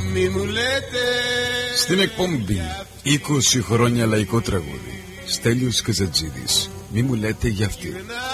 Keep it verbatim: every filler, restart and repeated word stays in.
μη μου λέτε. Στην εκπομπή είκοσι χρόνια λαϊκό τραγούδι, Στέλιος Καζατζίδης, μη μου λέτε για αυτή.